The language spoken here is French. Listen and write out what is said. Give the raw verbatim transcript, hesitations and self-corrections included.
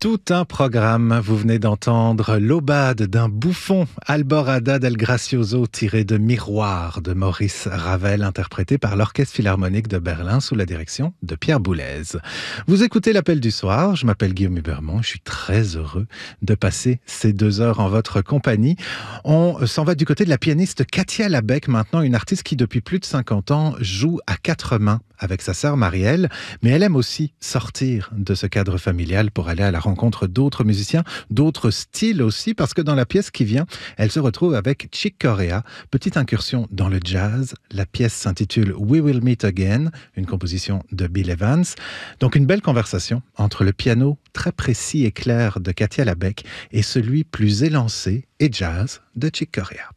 Tout un programme. Vous venez d'entendre l'Aubade d'un bouffon, Alborada del Gracioso, tiré de Miroir de Maurice Ravel, interprété par l'Orchestre Philharmonique de Berlin sous la direction de Pierre Boulez. Vous écoutez l'Appel du soir. Je m'appelle Guillaume Hubermont. Je suis très heureux de passer ces deux heures en votre compagnie. On s'en va du côté de la pianiste Katia Labec, maintenant une artiste qui depuis plus de cinquante ans joue à quatre mains avec sa sœur Marielle, mais elle aime aussi sortir de ce cadre familial pour aller à la rencontre d'autres musiciens, d'autres styles aussi, parce que dans la pièce qui vient, elle se retrouve avec Chick Corea, petite incursion dans le jazz. La pièce s'intitule We Will Meet Again, une composition de Bill Evans. Donc une belle conversation entre le piano très précis et clair de Katia Labec et celui plus élancé et jazz de Chick Corea.